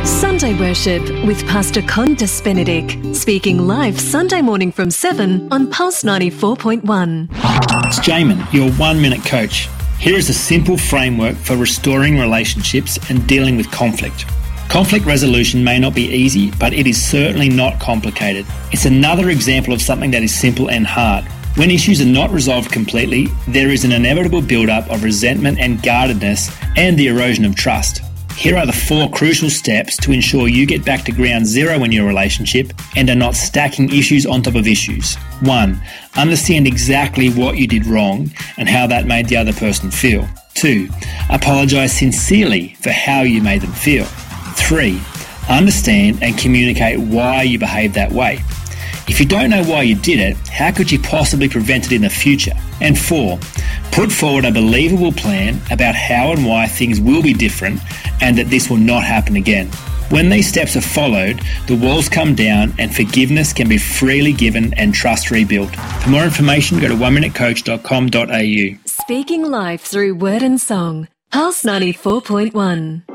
Sunday Worship with Pastor Condas Benedict, speaking live Sunday morning from 7 on Pulse 94.1. It's Jamin, your 1-minute coach. Here is a simple framework for restoring relationships and dealing with conflict. Conflict resolution may not be easy, but it is certainly not complicated. It's another example of something that is simple and hard. When issues are not resolved completely, there is an inevitable build-up of resentment and guardedness and the erosion of trust. Here are the 4 crucial steps to ensure you get back to ground zero in your relationship and are not stacking issues on top of issues. 1. Understand exactly what you did wrong and how that made the other person feel. 2. Apologise sincerely for how you made them feel. 3. Understand and communicate why you behaved that way. If you don't know why you did it, how could you possibly prevent it in the future? And 4. Put forward a believable plan about how and why things will be different and that this will not happen again. When these steps are followed, the walls come down and forgiveness can be freely given and trust rebuilt. For more information, go to 1minutecoach.com.au. Speaking live through word and song. Pulse 94.1.